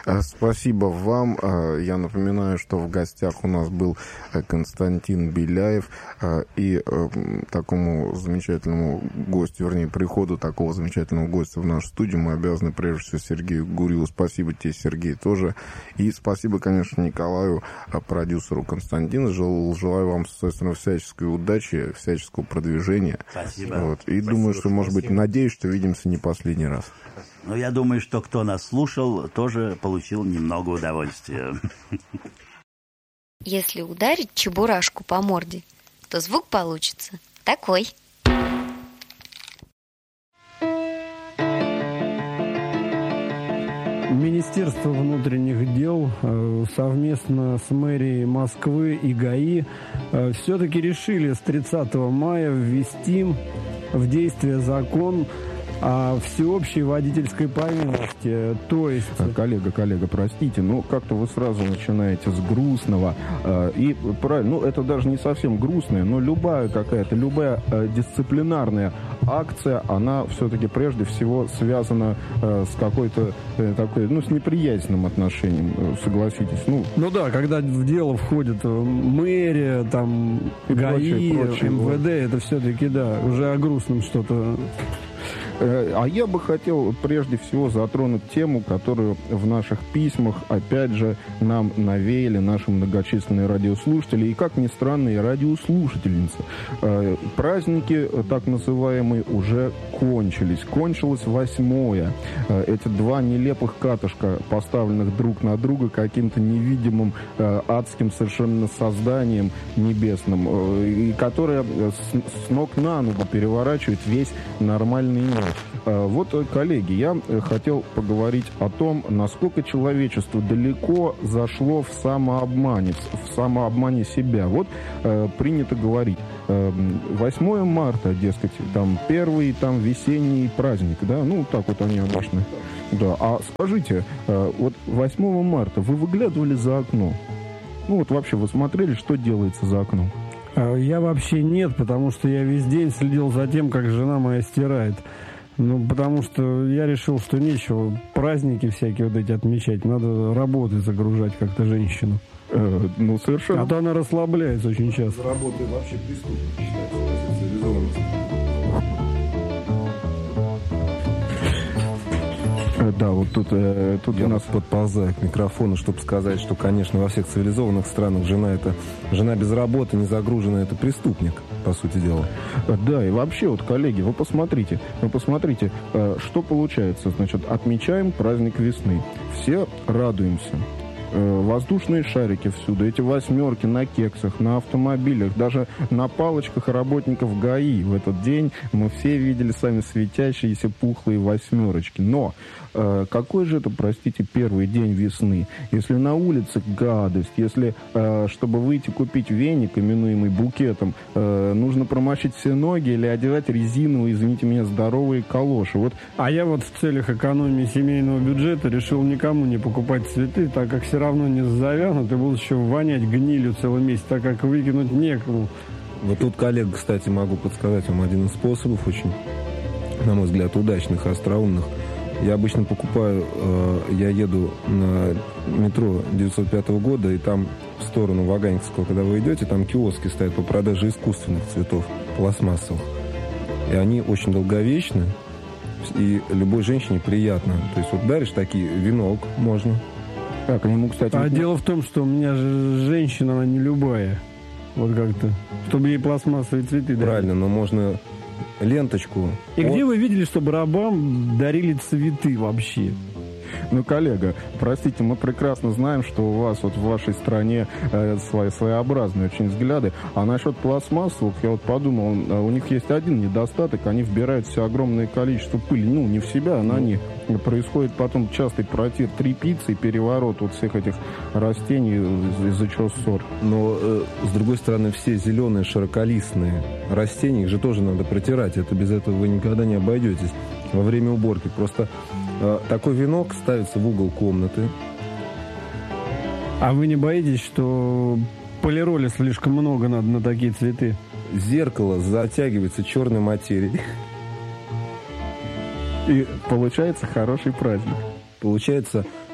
Спасибо вам. Я напоминаю, что в гостях у нас был Константин Беляев. И такому замечательному гостю, вернее, приходу такого замечательного гостя в нашу студию мы обязаны прежде всего Сергею Гурьеву. Спасибо тебе, Сергей, тоже. И спасибо, конечно, Николаю, продюсеру Константину. Желаю вам, соответственно, всяческой удачи, всяческого продвижения. Спасибо. Вот. И спасибо, думаю, что, может быть, надеюсь, что видимся не последний раз. Ну, я думаю, что кто нас слушал, тоже получил немного удовольствия. Если ударить чебурашку по морде, то звук получится такой. Министерство внутренних дел совместно с мэрией Москвы и ГАИ все-таки решили с 30 мая ввести в действие закон о всеобщей водительской повинности, то есть... Коллега, простите, но как-то вы сразу начинаете с грустного. И правильно, ну это даже не совсем грустное, но любая дисциплинарная акция, она все-таки прежде всего связана с какой-то такой, с неприязненным отношением, согласитесь. Ну да, когда в дело входит мэрия, там, ГАИ, МВД, это все-таки, да, уже о грустном что-то... А я бы хотел прежде всего затронуть тему, которую в наших письмах, опять же, нам навеяли наши многочисленные радиослушатели и, как ни странно, и радиослушательницы. Праздники, так называемые, уже кончились. Кончилось 8-е. Эти два нелепых катышка, поставленных друг на друга каким-то невидимым адским совершенно созданием небесным, и которое с ног на ногу переворачивает весь нормальный мир. Вот, коллеги, я хотел поговорить о том, насколько человечество далеко зашло в самообмане себя. Вот принято говорить, 8 марта, дескать, там первый там весенний праздник, да, ну так вот они обычно. Да, а скажите, вот 8 марта вы выглядывали за окно? Ну вот вообще вы смотрели, что делается за окном? Я вообще нет, потому что я весь день следил за тем, как жена моя стирает. Ну, потому что я решил, что нечего праздники всякие вот эти отмечать. Надо работой загружать как-то женщину. Ну, совершенно. А то она расслабляется очень часто. Работа вообще преступник считается цивилизованностью. Да, вот тут я у нас подползаю к микрофону, чтобы сказать, что, конечно, во всех цивилизованных странах жена без работы, не загружена, это преступник, по сути дела. Да, и вообще, вот, коллеги, вы посмотрите, что получается. Значит, отмечаем праздник весны. Все радуемся. Воздушные шарики всюду, эти 8 на кексах, на автомобилях, даже на палочках работников ГАИ. В этот день мы все видели сами светящиеся пухлые 8. Но какой же это, простите, первый день весны? Если на улице гадость, если, чтобы выйти купить веник, именуемый букетом, нужно промочить все ноги или одевать резиновые, извините меня, здоровые калоши. Вот. А я вот в целях экономии семейного бюджета решил никому не покупать цветы, так как все равно не завянут и будут еще вонять гнилью целый месяц, так как выкинуть некому. Вот тут, коллега, кстати, могу подсказать вам один из способов, очень, на мой взгляд, удачных и остроумных. Я обычно покупаю, я еду на метро 905 года, и там в сторону Ваганьковского, когда вы идете, там киоски стоят по продаже искусственных цветов, пластмассовых. И они очень долговечны, и любой женщине приятно. То есть вот даришь такие, венок можно. Так, ему, кстати... А дело в том, что у меня же женщина, она не любая. Вот как-то. Чтобы ей пластмассовые цветы дарили. Правильно, но можно ленточку. И где вы видели, чтобы рабам дарили цветы вообще? Ну, коллега, простите, мы прекрасно знаем, что у вас вот в вашей стране своеобразные очень взгляды. А насчет пластмассовых, я вот подумал, у них есть один недостаток, они вбирают все огромное количество пыли. Ну, не в себя, а на них. Происходит потом частый протир тряпицы и переворот вот всех этих растений, из-за чего ссор. Но, с другой стороны, все зеленые широколистные растения, их же тоже надо протирать. Это без этого вы никогда не обойдетесь во время уборки. Просто такой венок ставится в угол комнаты. А вы не боитесь, что полироли слишком много надо на такие цветы? Зеркало затягивается черной материей. И получается хороший праздник. Получается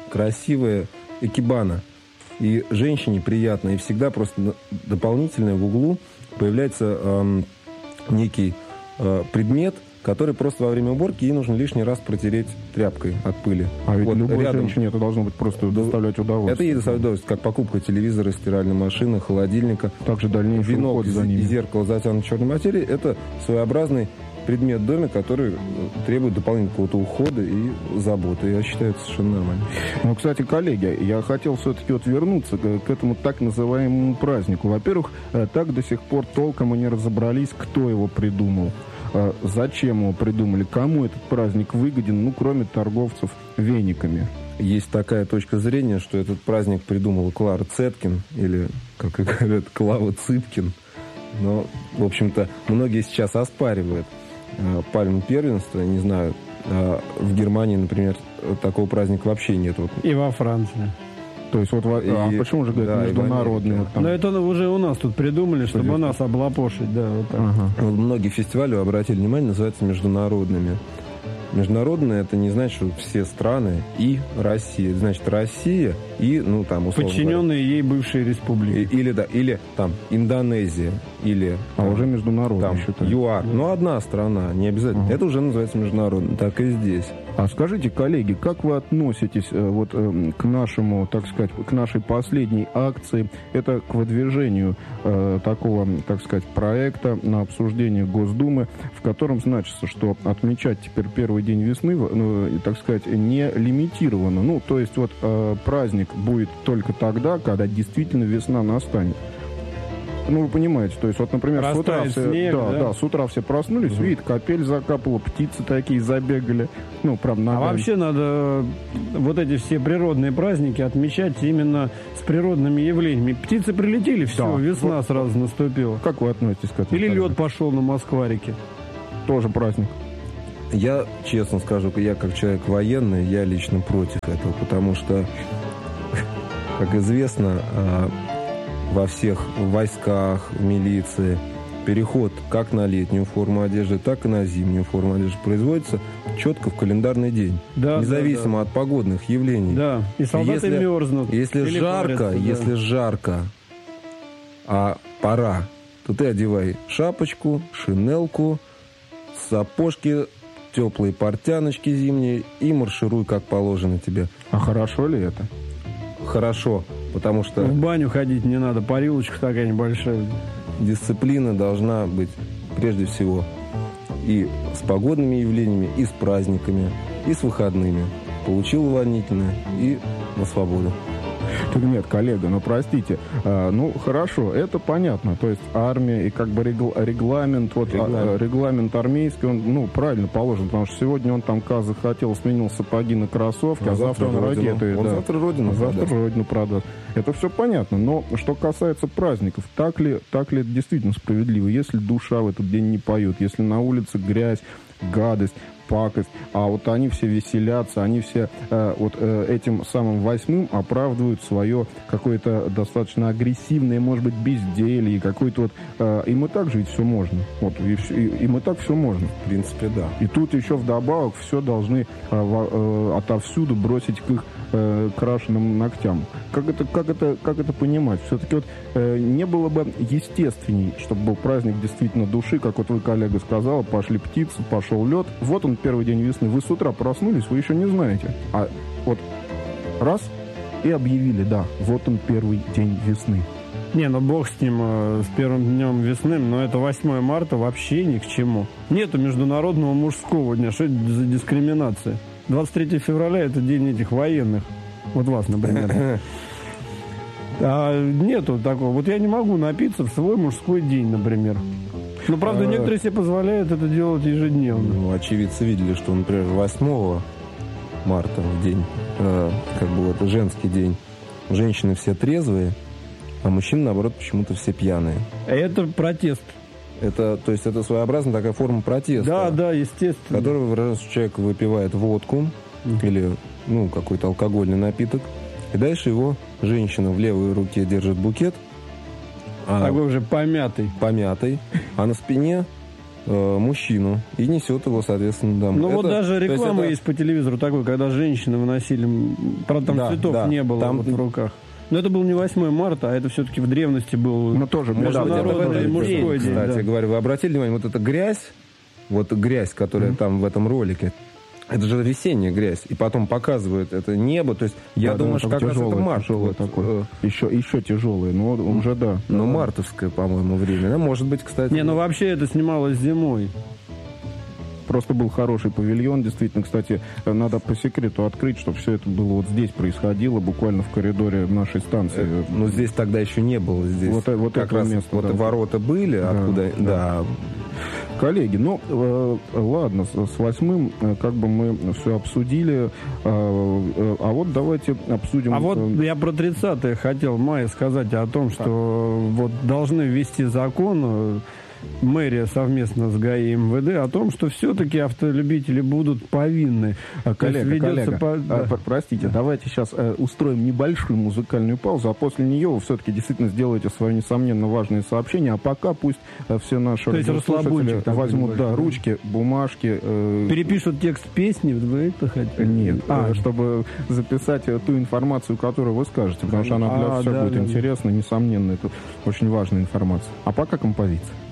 красивая экибана. И женщине приятно. И всегда просто дополнительно в углу появляется некий предмет, который просто во время уборки ей нужно лишний раз протереть тряпкой от пыли. А ведь вот любой рядом женщине это должно быть просто доставлять удовольствие. Это ей доставляет удовольствие, как покупка телевизора, стиральной машины, холодильника. Также дальнейший венок уход за ними. И зеркало, затянут черной материей. Это своеобразный предмет в доме, который требует дополнительного какого-то ухода и заботы. Я считаю, это совершенно нормально. Ну, кстати, коллеги, я хотел все-таки вот вернуться к этому так называемому празднику. Во-первых, так до сих пор толком и не разобрались, кто его придумал. Зачем его придумали, кому этот праздник выгоден, ну, кроме торговцев вениками. Есть такая точка зрения, что этот праздник придумала Клара Цеткин, или, как и говорят, Клава Цыпкин. Но, в общем-то, многие сейчас оспаривают пальму первенства. Не знаю, в Германии, например, такого праздника вообще нет. И во Франции. То есть, вот, почему же говорят, международные? Вот но это уже у нас тут придумали, чтобы нас облапошить. Да, вот так. Вот многие фестивали, вы обратили внимание, называются международными. Международные — это не значит, что все страны и Россия. Это значит Россия и, ну, там, условно подчиненные ей бывшие республики. Или там Индонезия, или там, уже международный, там, считаю. ЮАР. Но одна страна, не обязательно. Это уже называется международным. Так и здесь. А скажите, коллеги, как вы относитесь вот к нашему, так сказать, к нашей последней акции? Это к выдвижению такого, так сказать, проекта на обсуждение Госдумы, в котором значится, что отмечать теперь первый день весны, ну, так сказать, не лимитировано. Ну, то есть вот праздник будет только тогда, когда действительно весна настанет. Ну, вы понимаете, то есть, вот, например, с утра все, снег, да? с утра все проснулись, видите, капель закапала, птицы такие забегали. Ну, правда, ногами. А вообще надо вот эти все природные праздники отмечать именно с природными явлениями. Птицы прилетели, все, Да. весна Вот. сразу наступила. Как вы относитесь к этому? Или лед пошел на Москварике. Тоже праздник. Я, честно скажу, я как человек военный, я лично против этого, потому что, как известно, во всех войсках, в милиции переход как на летнюю форму одежды, так и на зимнюю форму одежды производится четко в календарный день, Да, независимо от погодных явлений. Да, и солдаты мерзнут. Если или жарко, парятся, да. если жарко, а пора, то ты одевай шапочку, шинелку, сапожки, теплые портяночки зимние и маршируй, как положено тебе. А хорошо ли это? Хорошо, потому что В баню ходить не надо, парилочка такая небольшая. дисциплина должна быть прежде всего и с погодными явлениями, и с праздниками, и с выходными. Получил увольнительное и на свободу. Так нет, коллега, ну простите, ну хорошо, это понятно, то есть армия и как бы регламент, вот регламент армейский, он, ну, правильно положен, потому что сегодня он там, как захотел, сменил сапоги на кроссовки, а завтра он ракеты. Он завтра родину продаст. Это все понятно, но что касается праздников, так ли это действительно справедливо, если душа в этот день не поет, если на улице грязь, гадость, пакость, а вот они все веселятся, они все этим самым 8-м оправдывают свое какое-то достаточно агрессивное, может быть, безделье, какое-то вот... им и так же ведь все можно. Вот, им и так все можно. В принципе, да. И тут еще вдобавок все должны отовсюду бросить к их крашеным ногтям. Как это понимать? Все-таки вот не было бы естественней, чтобы был праздник действительно души, как вот вы, коллега, сказала, пошли птицы, пошел лед. Вот он, первый день весны. Вы с утра проснулись, вы еще не знаете. А вот раз и объявили, да, вот он, первый день весны. Не, ну бог с ним, с первым днем весны, но это 8 марта вообще ни к чему. Нету международного мужского дня, что это за дискриминация? 23 февраля это день этих военных. Вот вас, например. А нету такого. Вот я не могу напиться в свой мужской день, например. Ну, правда, некоторые себе позволяют это делать ежедневно. Ну, очевидцы видели, что, например, 8 марта, в день, как бы вот женский день, женщины все трезвые, а мужчины, наоборот, почему-то все пьяные. Это протест. То есть это своеобразная такая форма протеста. Да, естественно. Который выражается, что человек выпивает водку или какой-то алкогольный напиток, и дальше его женщина в левой руке держит букет, такой уже помятый, а на спине мужчину и несет его, соответственно, домой. Ну, вот даже реклама это... есть по телевизору такой, когда женщины выносили, правда, там цветов не было там... вот в руках. Но это был не 8 марта, а это все-таки в древности был тоже международный мужской день. Кстати говоря, вы обратили внимание, вот эта грязь, которая там в этом ролике, это же весенняя грязь. И потом показывают это небо. То есть я думаю, что как раз это март. Вот такое. Еще тяжелое, но уже да. Но мартовское, по-моему, время. Да, может быть, кстати. Не, ну вообще это снималось зимой. Просто был хороший павильон, действительно, кстати, надо по секрету открыть, чтобы все это было вот здесь происходило, буквально в коридоре нашей станции. Ну, здесь тогда еще не было. Здесь вот как это раз место. Вот ворота были, да, откуда... Да. Коллеги, ну, ладно, с 8-м как бы мы все обсудили, а вот давайте обсудим... А вот я про 30-е хотел, Майя, сказать о том, что вот должны ввести закон... Мэрия совместно с ГАИ и МВД о том, что все-таки автолюбители будут повинны. Коллега, простите, давайте сейчас устроим небольшую музыкальную паузу, а после нее вы все-таки действительно сделаете свои, несомненно, важные сообщения, а пока пусть все наши радиослушатели возьмут ручки, бумажки. Перепишут текст песни, вы это хотите? Нет, чтобы записать ту информацию, которую вы скажете, потому что она для всех будет интересна, несомненно, это очень важная информация. А пока композиция.